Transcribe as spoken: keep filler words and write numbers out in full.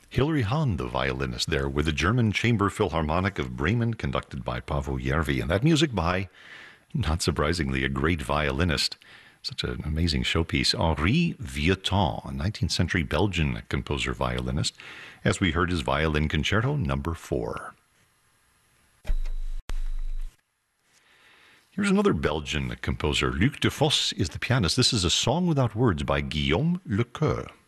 Hilary Hahn, the violinist there, with the German Chamber Philharmonic of Bremen, conducted by Paavo Järvi. And that music by, not surprisingly, a great violinist. Such an amazing showpiece. Henri Vieuxtemps, a nineteenth century Belgian composer violinist, as we heard his Violin Concerto number four. Here's another Belgian composer. Luc de Vos is the pianist. This is A Song Without Words by Guillaume Lecoeur.